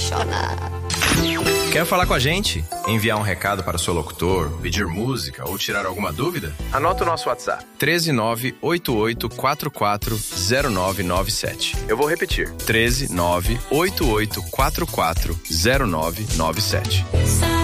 apaixonar. Quer falar com a gente? Enviar um recado para o seu locutor, pedir música ou tirar alguma dúvida? Anota o nosso WhatsApp: 13988440997. Eu vou repetir: 13988440997.